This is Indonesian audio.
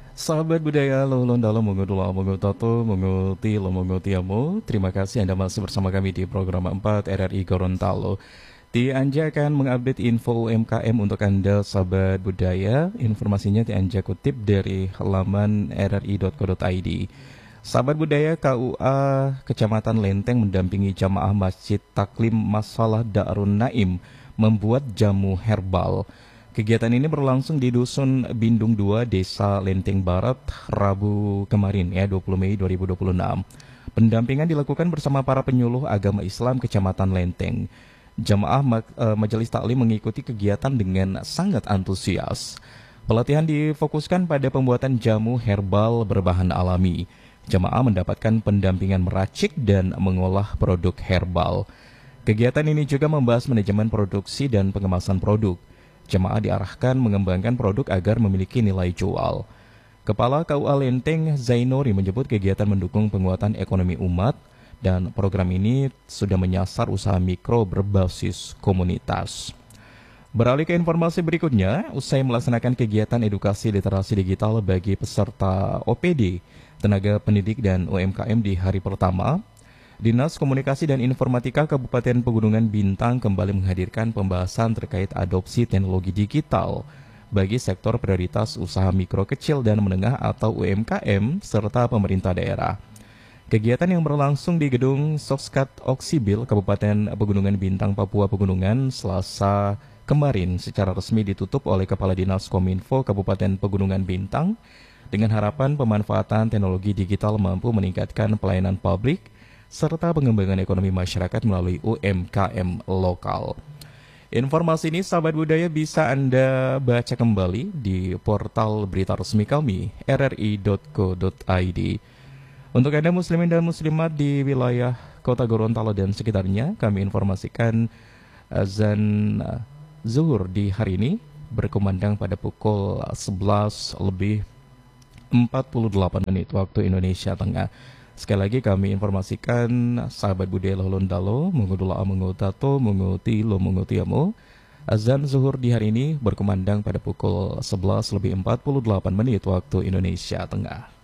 Sahabat budaya Lulun dalam mengudula mengutato menguti lo mengutiamu. Terima kasih Anda masih bersama kami di program 4 RRI Gorontalo. Di Anja akan mengupdate info UMKM untuk Anda sahabat budaya. Informasinya di Anja kutip dari halaman rri.co.id. Sahabat budaya KUA Kecamatan Lenteng mendampingi jamaah Masjid Taklim Masalah Darun Naim membuat jamu herbal. Kegiatan ini berlangsung di Dusun Bindung 2, Desa Lenteng Barat, Rabu kemarin ya 20 Mei 2026. Pendampingan dilakukan bersama para penyuluh agama Islam Kecamatan Lenteng. Majelis Taklim mengikuti kegiatan dengan sangat antusias. Pelatihan difokuskan pada pembuatan jamu herbal berbahan alami. Jamaah mendapatkan pendampingan meracik dan mengolah produk herbal. Kegiatan ini juga membahas manajemen produksi dan pengemasan produk. Jemaah diarahkan mengembangkan produk agar memiliki nilai jual. Kepala KUA Lenteng Zainori menyebut kegiatan mendukung penguatan ekonomi umat dan program ini sudah menyasar usaha mikro berbasis komunitas. Beralih ke informasi berikutnya, usai melaksanakan kegiatan edukasi literasi digital bagi peserta OPD, tenaga pendidik dan UMKM di hari pertama, Dinas Komunikasi dan Informatika Kabupaten Pegunungan Bintang kembali menghadirkan pembahasan terkait adopsi teknologi digital bagi sektor prioritas usaha mikro kecil dan menengah atau UMKM serta pemerintah daerah. Kegiatan yang berlangsung di Gedung Soskat Oksibil Kabupaten Pegunungan Bintang, Papua Pegunungan, Selasa kemarin secara resmi ditutup oleh Kepala Dinas Kominfo Kabupaten Pegunungan Bintang dengan harapan pemanfaatan teknologi digital mampu meningkatkan pelayanan publik serta pengembangan ekonomi masyarakat melalui UMKM lokal. Informasi ini sahabat budaya bisa Anda baca kembali di portal berita resmi kami rri.co.id. Untuk Anda muslimin dan muslimat di wilayah Kota Gorontalo dan sekitarnya, kami informasikan azan zuhur di hari ini berkumandang pada pukul 11 lebih 48 menit waktu Indonesia Tengah. Sekali lagi kami informasikan sahabat budaya Lolondalo, mengudula mengutato, menguti lo mengutiamo. Azan zuhur di hari ini berkumandang pada pukul 11 lebih 48 menit waktu Indonesia Tengah.